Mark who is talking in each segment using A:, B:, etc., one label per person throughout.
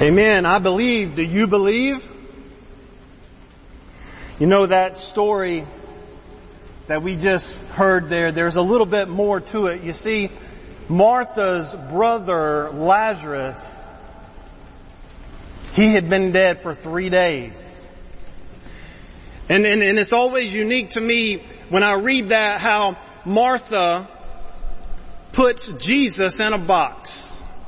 A: Amen. I believe. Do you believe? You know that story that we just heard there, there's a little bit more to it. You see, Martha's brother Lazarus, he had been dead for 3 days. And it's always unique to me when I read that how Martha puts Jesus in a box.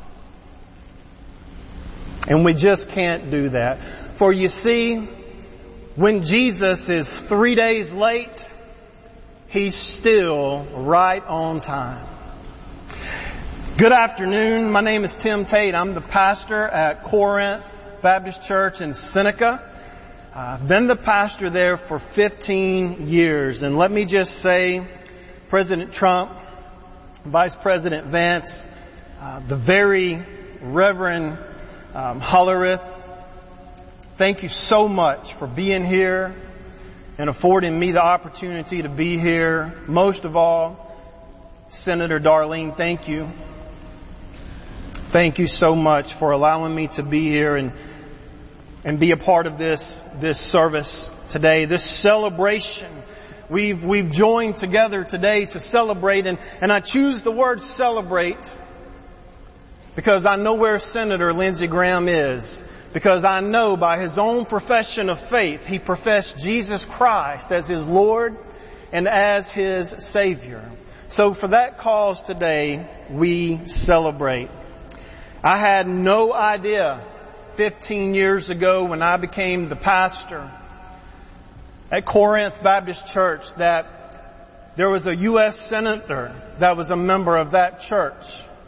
A: And we just can't do that. For you see, when Jesus is 3 days late, He's still right on time. Good afternoon. My name is Tim Tate. I'm the pastor at Corinth Baptist Church in Seneca. I've been the pastor there for 15 years. And let me just say, President Trump, Vice President Vance, the very Reverend Hollerith, thank you so much for being here and affording me the opportunity to be here. Most of all, Senator Darlene, thank you. Thank you so much for allowing me to be here and be a part of this service today, this celebration. We've joined together today to celebrate, and I choose the word celebrate because I know where Senator Lindsey Graham is. Because I know by his own profession of faith, he professed Jesus Christ as his Lord and as his Savior. So for that cause today, we celebrate. I had no idea 15 years ago when I became the pastor at Corinth Baptist Church that there was a U.S. senator that was a member of that church.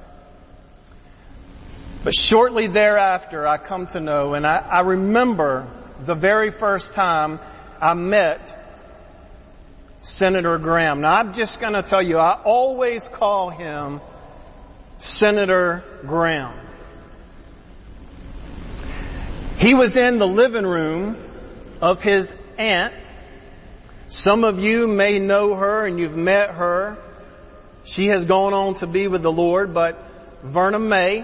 A: But shortly thereafter, I come to know, and I remember the very first time I met Senator Graham. Now, I'm just going to tell you, I always call him Senator Graham. He was in the living room of his aunt. Some of you may know her and you've met her. She has gone on to be with the Lord, but Verna May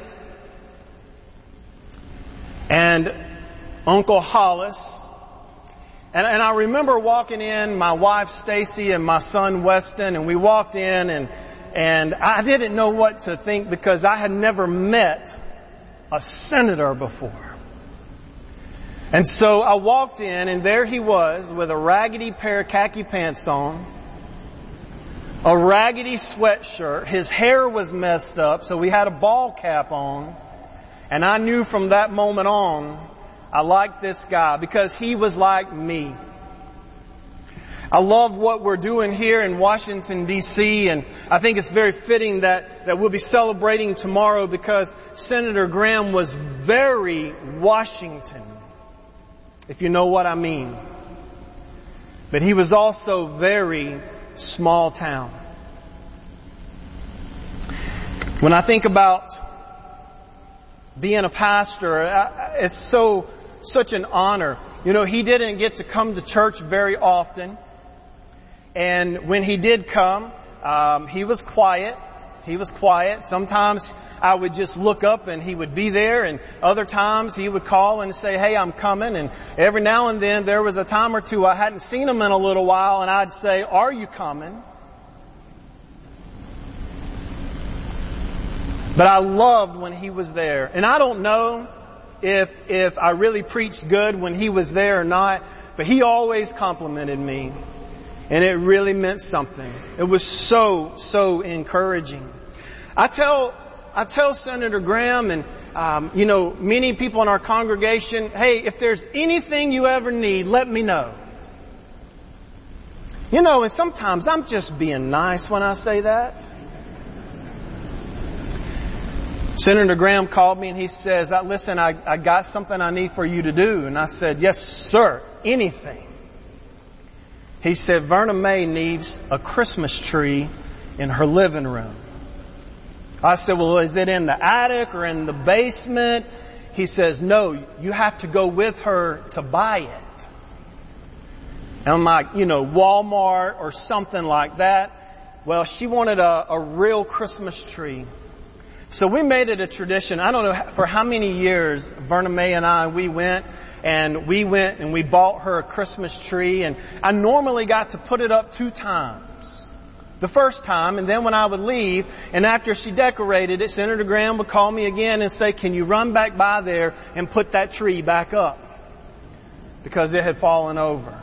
A: and Uncle Hollis. And I remember walking in, my wife Stacy and my son Weston, and we walked in and I didn't know what to think because I had never met a senator before. And so I walked in and there he was with a raggedy pair of khaki pants on, a raggedy sweatshirt. His hair was messed up, so he had a ball cap on. And I knew from that moment on, I liked this guy because he was like me. I love what we're doing here in Washington, D.C., and I think it's very fitting that we'll be celebrating tomorrow because Senator Graham was very Washington, if you know what I mean. But he was also very small town. When I think about being a pastor, it's such an honor. You know, he didn't get to come to church very often. And when he did come, he was quiet. He was quiet. Sometimes I would just look up and he would be there. And other times he would call and say, hey, I'm coming. And every now and then there was a time or two I hadn't seen him in a little while. And I'd say, are you coming? But I loved when he was there. And I don't know if I really preached good when he was there or not, but he always complimented me. And it really meant something. It was so encouraging. I tell Senator Graham and, many people in our congregation, hey, if there's anything you ever need, let me know. And sometimes I'm just being nice when I say that. Senator Graham called me and he says, listen, I got something I need for you to do. And I said, yes, sir, anything. He said, Verna May needs a Christmas tree in her living room. I said, well, is it in the attic or in the basement? He says, no, you have to go with her to buy it. And I'm like, Walmart or something like that. Well, she wanted a real Christmas tree. So we made it a tradition. I don't know for how many years Verna Mae and I, we went and we bought her a Christmas tree, and I normally got to put it up 2 times. The first time, and then when I would leave, and after she decorated it, Senator Graham would call me again and say, can you run back by there and put that tree back up? Because it had fallen over.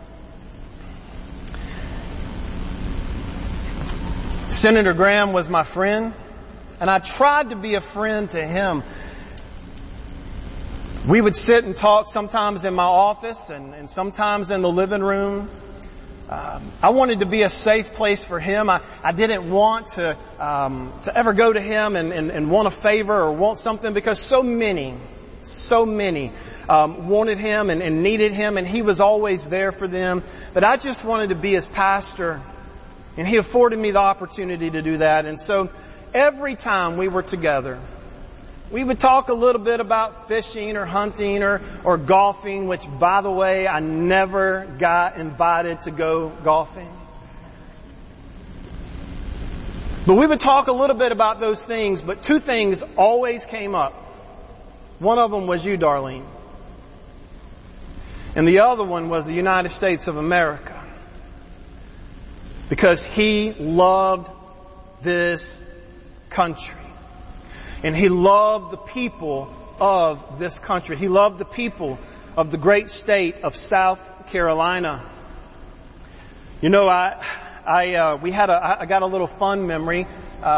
A: Senator Graham was my friend, and I tried to be a friend to him. We would sit and talk sometimes in my office and sometimes in the living room. I wanted to be a safe place for him. I didn't want to ever go to him and want a favor or want something, because so many wanted him and needed him, and he was always there for them. But I just wanted to be his pastor, and he afforded me the opportunity to do that. And so every time we were together, we would talk a little bit about fishing or hunting or golfing, which, by the way, I never got invited to go golfing. But we would talk a little bit about those things, but 2 things always came up. One of them was you, Darlene. And the other one was the United States of America. Because he loved this country. And he loved the people of this country. He loved the people of the great state of South Carolina. You know, I got a little fun memory.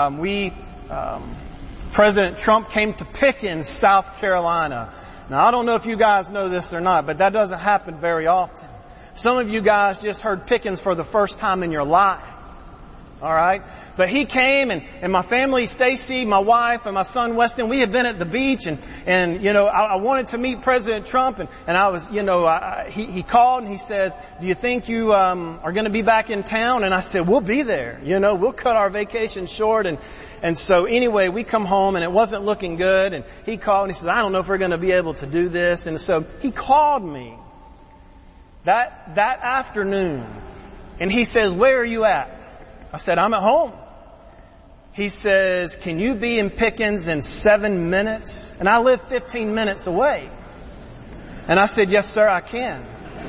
A: President Trump came to Pickens, South Carolina. Now, I don't know if you guys know this or not, but that doesn't happen very often. Some of you guys just heard Pickens for the first time in your life. All right? But he came, and my family, Stacy, my wife, and my son Weston, we had been at the beach, and you know, I wanted to meet President Trump, and I was, you know, he called and he says, do you think you are going to be back in town? And I said, we'll be there. You know, we'll cut our vacation short. And so anyway, we come home, and it wasn't looking good, and he called and he said, I don't know if we're going to be able to do this. And so he called me that afternoon, and he says, where are you at? I said, I'm at home. He says, can you be in Pickens in 7 minutes? And I live 15 minutes away. And I said, yes, sir, I can.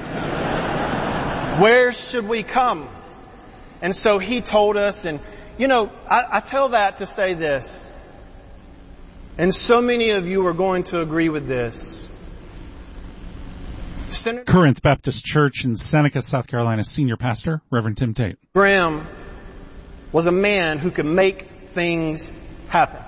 A: Where should we come? And so he told us, and you know, I tell that to say this, and so many of you are going to agree with this.
B: Corinth Baptist Church in Seneca, South Carolina, Senior Pastor, Reverend Tim Tate.
A: Graham was a man who could make things happen.